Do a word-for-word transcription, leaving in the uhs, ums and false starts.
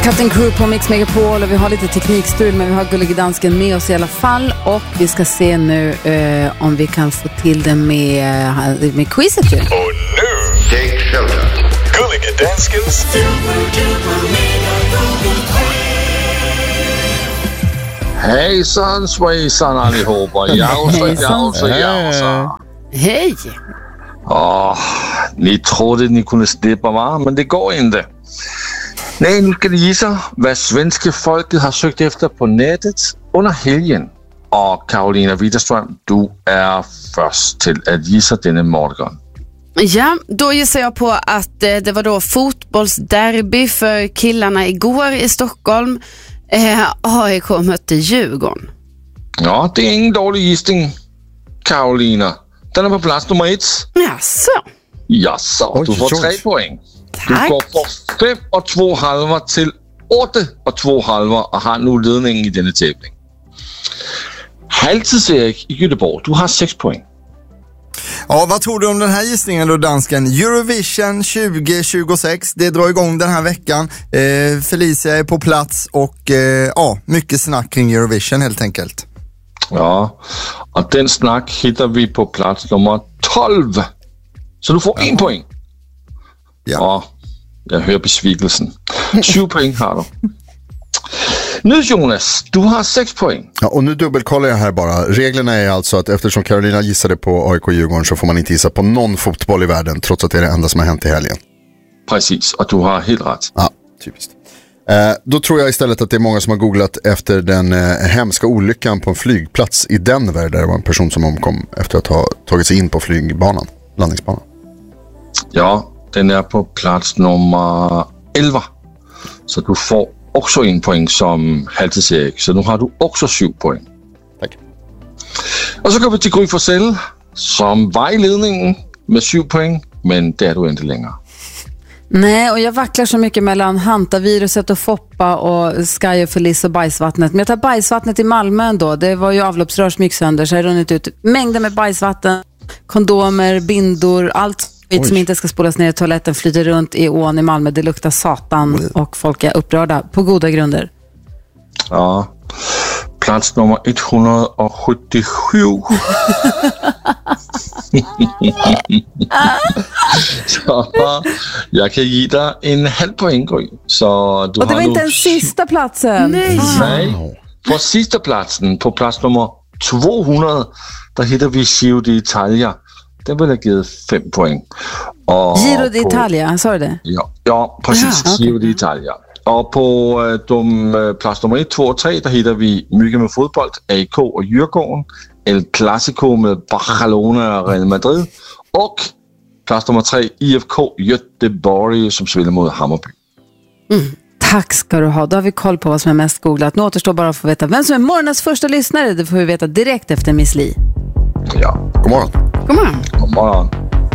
Cutting Crew på Mix Megapol och vi har lite teknikstrul men vi har Gullige Dansken med oss i alla fall och vi ska se nu eh, om vi kan få till det med, med quizet ju. Och nu, Take shelter. Gullige Danskens Hejsan svejsan allihopa. Jausa, jausa, jausa. Hej! Åh, ni trodde ni kunde slippa va? Men det går inte. Nej, nu ska ni gissa vad svenska folket har sökt efter på nätet under helgen. Och Carolina Widerström, du är först till att gissa denna morgon. Ja, då gissar jag på att eh, det var då fotbollsderby för killarna igår i Stockholm. Eh, A I K mötte Djurgården. Ja, det är ingen dålig gissning, Carolina. Den är på plats nummer ett. Jaså? Jaså, du får tre poäng. Du Tack. går från fem och två halva till åtta och två halva och har nu ledningen i denna tävling. Halvtids-Erik i Göteborg, du har sex poäng. Ja, vad tror du om den här gissningen då, dansken? Eurovision tjugo tjugosex, det drar igång den här veckan. Eh, Felicia är på plats och eh, ja, mycket snack kring Eurovision helt enkelt. Ja, och den snack hittar vi på plats nummer tolv. Så du får ja. en poäng. Ja. Ja, jag hör besvikelsen. Sju poäng har du. Nu Jonas, du har sex poäng. Ja, och nu dubbelkollar jag här bara. Reglerna är alltså att eftersom Carolina gissade på A I K Djurgården så får man inte gissa på någon fotboll i världen trots att det är det enda som har hänt i helgen. Precis, och du har helt rätt. Ja, typiskt. Eh, då tror jag istället att det är många som har googlat efter den eh, hemska olyckan på en flygplats i Denver där det var en person som omkom efter att ha tagit sig in på flygbanan, landningsbanan. Ja, den är på plats nummer elva. Så du får också en poäng som halvtids-Erik. Så nu har du också sju poäng. Tack. Och så går vi till Gry Forssell som var i ledningen med sju poäng. Men det är du inte längre. Nej, och jag vacklar så mycket mellan hantaviruset och Foppa och Sky och Felice och bajsvattnet. Men jag tar bajsvattnet i Malmö ändå. Det var ju avloppsrör som gick sönder så jag har runnit ut mängder med bajsvatten, kondomer, bindor, allt skit som inte ska spolas ner i toaletten flyter runt i ån i Malmö. Det luktar satan och folk är upprörda på goda grunder. Ja, plats nummer etthundrasjuttiosju. Så jag kan ge dig en halv poäng, Gry. Så du och det var har inte den sista platsen. Nej. Nej. På sista platsen, på plats nummer tvåhundra, där hittar vi Giro d'Italia. Den vill jag ge fem poäng. Och Giro på, d'Italia, sa du det? Ja, ja precis. Ja, okay. Giro d'Italia. Och på de plats nummer ett, två och tre, där hittar vi mycket med fotboll. A I K och Djurgården. El Clasico med Barcelona och Real Madrid. Och plats nummer tre, I F K Göteborg som spelar mot Hammarby. Mm. Tack ska du ha. Då har vi koll på vad som är mest googlat. Nu återstår bara att få veta vem som är morgonens första lyssnare. Det får vi veta direkt efter Miss Li. Ja. God morgon. God morgon. God morgon.